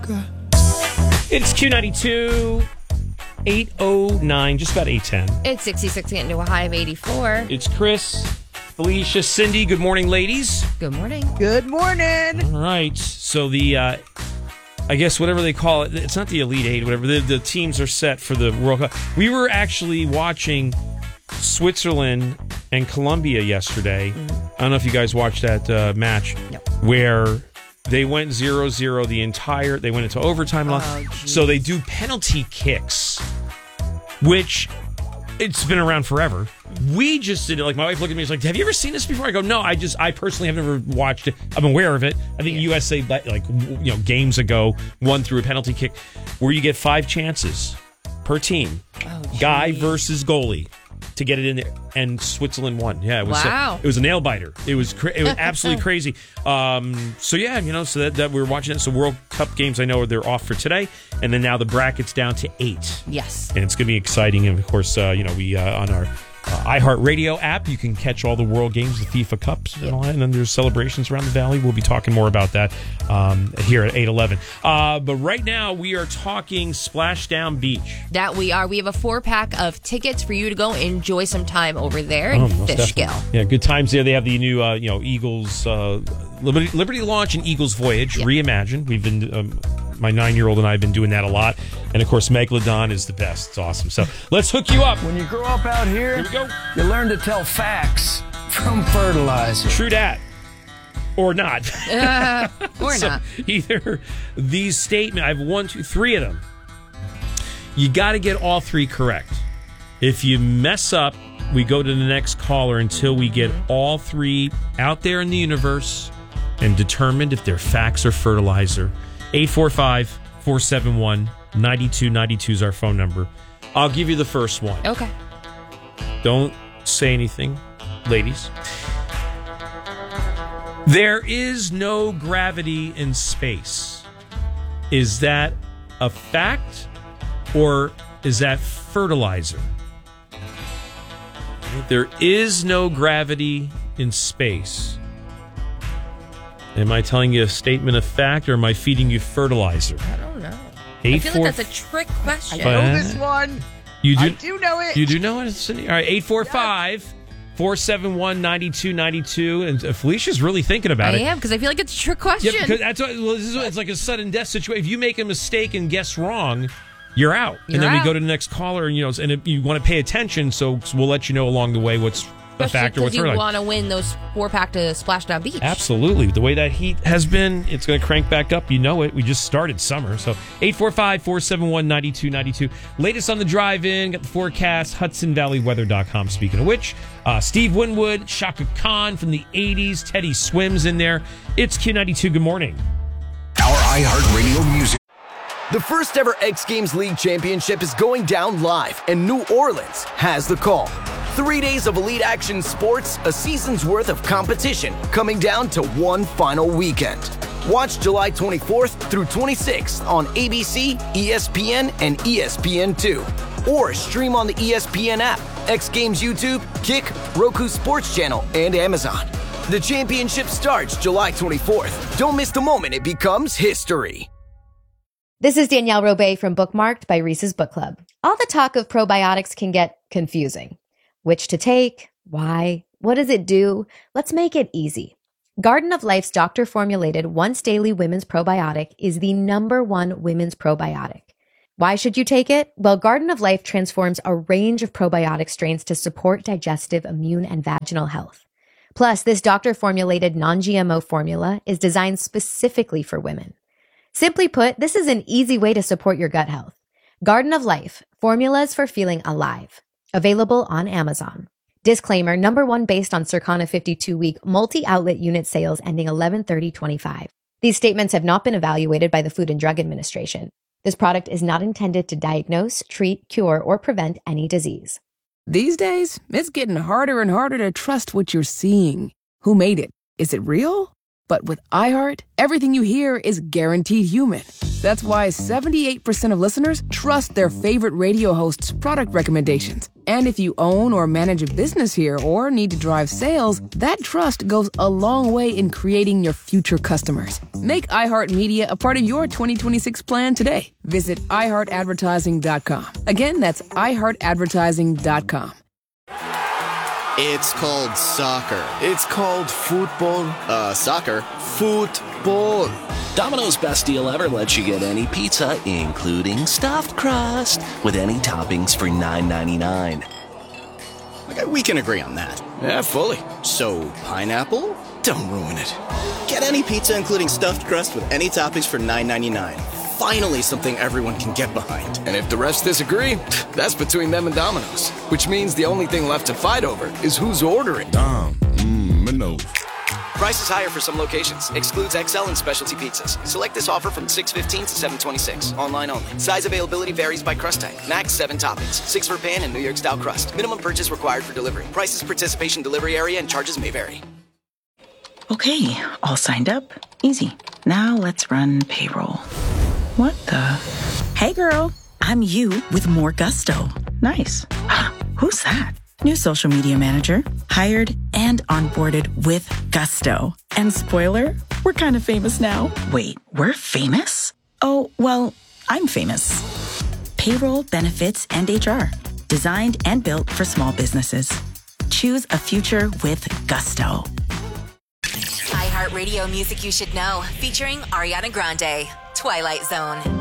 It's Q92, 8:09, just about 8:10. It's 66 getting to a high of 84. It's Chris, Felicia, Cindy. Good morning, ladies. Good morning. Good morning. All right. So the, I guess whatever they call it, it's not the Elite Eight, whatever. The teams are set for the World Cup. We were actually watching Switzerland and Colombia yesterday. I don't know if you guys watched that match where they went 0-0 they went into overtime. So they do penalty kicks, which it's been around forever. We just did it. Like, my wife looked at me and was like, have you ever seen this before? I go, no, I personally have never watched it. I'm aware of it. I think USA, games ago, won through a penalty kick where you get 5 chances per team. Guy versus goalie to get it in there, and Switzerland won. Yeah, it was it was a nail biter. It was absolutely crazy. So that we're watching it. So World Cup games, I know they're off for today, and then now the bracket's down to 8. Yes, and it's going to be exciting. And of course, we on our iHeartRadio app, you can catch all the World Games, the FIFA Cups, and all that. And then there's celebrations around the Valley. We'll be talking more about that here at 8:11. But right now, we are talking Splashdown Beach. That we are. We have a 4-pack of tickets for you to go enjoy some time over there in Fishkill. Yeah, good times there. They have the new, Eagles Liberty Launch and Eagles Voyage reimagined. We've been my 9-year-old and I have been doing that a lot. And, of course, Megalodon is the best. It's awesome. So let's hook you up. When you grow up out here we go. You learn to tell facts from fertilizer. True dat. Or not. Or not. Either these statements, I have 1, 2, 3 of them. You got to get all 3 correct. If you mess up, we go to the next caller until we get all 3 out there in the universe and determined if they're facts or fertilizer. 845-471-9292 is our phone number. I'll give you the first one. Okay. Don't say anything, ladies. There is no gravity in space. Is that a fact or is that fertilizer? There is no gravity in space. Am I telling you a statement of fact, or am I feeding you fertilizer? I don't know. I feel like that's a trick question. I know this one. I do know it. You do know it, Cindy? All right, 845-471-9292. And Felicia's really thinking about it. I am, because I feel like it's a trick question. Yeah, because it's like a sudden death situation. If you make a mistake and guess wrong, you're out. And then we go to the next caller, and if you want to pay attention, so we'll let you know along the way what's a fact or what's you want to win those 4-pack to Splashdown Beach. Absolutely. The way that heat has been, it's going to crank back up. You know it. We just started summer. So 845-471-9292. Latest on the drive-in. Got the forecast. HudsonValleyWeather.com. Speaking of which, Steve Winwood, Shaka Khan from the 80s. Teddy Swims in there. It's Q92. Good morning. Our iHeartRadio music. The first ever X Games League Championship is going down live, and New Orleans has the call. 3 days of elite action sports, a season's worth of competition, coming down to one final weekend. Watch July 24th through 26th on ABC, ESPN, and ESPN2. Or stream on the ESPN app, X Games YouTube, Kick, Roku Sports Channel, and Amazon. The championship starts July 24th. Don't miss the moment it becomes history. This is Danielle Robay from Bookmarked by Reese's Book Club. All the talk of probiotics can get confusing. Which to take? Why? What does it do? Let's make it easy. Garden of Life's doctor-formulated once-daily women's probiotic is the #1 women's probiotic. Why should you take it? Well, Garden of Life transforms a range of probiotic strains to support digestive, immune, and vaginal health. Plus, this doctor-formulated non-GMO formula is designed specifically for women. Simply put, this is an easy way to support your gut health. Garden of Life, formulas for feeling alive. Available on Amazon. Disclaimer, #1 based on Circana 52-week multi-outlet unit sales ending 11/30/25. These statements have not been evaluated by the Food and Drug Administration. This product is not intended to diagnose, treat, cure, or prevent any disease. These days, it's getting harder and harder to trust what you're seeing. Who made it? Is it real? But with iHeart, everything you hear is guaranteed human. That's why 78% of listeners trust their favorite radio hosts' product recommendations. And if you own or manage a business here or need to drive sales, that trust goes a long way in creating your future customers. Make iHeartMedia a part of your 2026 plan today. Visit iHeartAdvertising.com. Again, that's iHeartAdvertising.com. It's called soccer. It's called football. Soccer. Football. Domino's Best Deal Ever lets you get any pizza, including stuffed crust, with any toppings for $9.99. Okay, we can agree on that. Yeah, fully. So, pineapple? Don't ruin it. Get any pizza, including stuffed crust, with any toppings for $9.99. Finally, something everyone can get behind. And if the rest disagree, that's between them and Domino's. Which means the only thing left to fight over is who's ordering. Domino's. Price is higher for some locations. Excludes XL and specialty pizzas. Select this offer from 6/15 to 7/26. Online only. Size availability varies by crust type. Max 7 toppings. 6 for pan and New York style crust. Minimum purchase required for delivery. Prices, participation, delivery area, and charges may vary. Okay, all signed up. Easy. Now let's run payroll. What the? Hey girl, I'm you with more gusto. Nice. Who's that? New social media manager. Hired and onboarded with gusto. And spoiler, we're kind of famous now. Wait, we're famous? Oh, well, I'm famous. Payroll, benefits, and HR. Designed and built for small businesses. Choose a future with gusto. iHeartRadio Music You Should Know, featuring Ariana Grande, Twilight Zone.